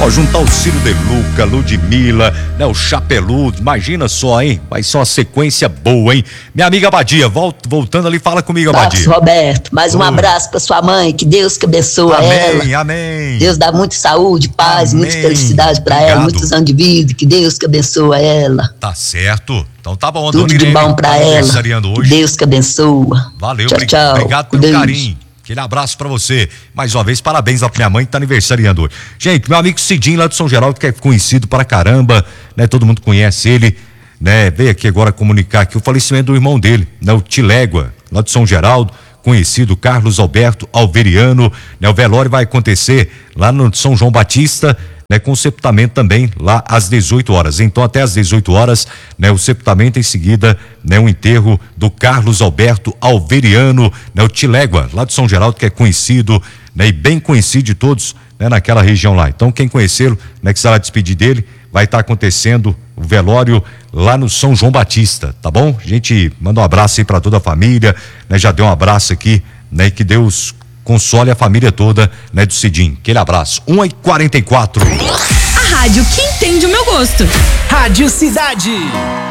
Ó, juntar o Ciro De Luca, Ludmilla, né, o Chapeludo, imagina só, hein? Vai ser uma sequência boa, hein? Minha amiga Abadia, voltando ali, fala comigo, Abadia. Roberto, mais um abraço pra sua mãe, que Deus que abençoe ela. Amém, amém. Deus dá muita saúde, paz, Amém. muita felicidade pra ela, muitos anos de vida, que Deus que abençoe ela. Tá certo. Então tá bom, Tudo de bom pra ela, hoje. que Deus que abençoa. Valeu, tchau. Obrigado pelo carinho. Aquele abraço pra você. Mais uma vez, parabéns lá pra minha mãe que tá aniversariando hoje. Gente, meu amigo Cidinho lá de São Geraldo, que é conhecido pra caramba, né? Todo mundo conhece ele, né? Veio aqui agora comunicar aqui o falecimento do irmão dele, né? O Tilégua, lá de São Geraldo, conhecido Carlos Alberto Alveriano, né? O velório vai acontecer lá no São João Batista, né, com o sepultamento também lá às 18 horas. Então, até às 18 horas, né, o sepultamento, em seguida, né, o enterro do Carlos Alberto Alveriano, né, o Tilégua, lá de São Geraldo, que é conhecido, né, e bem conhecido de todos, né, naquela região lá. Então, quem conhecê-lo, né, que será despedir dele, vai estar acontecendo o velório lá no São João Batista, tá bom? A gente manda um abraço aí para toda a família, né, já deu um abraço aqui, né, e que Deus console a família toda, né, do Cidinho. Aquele abraço. 1h44. A rádio que entende o meu gosto. Rádio Cidade.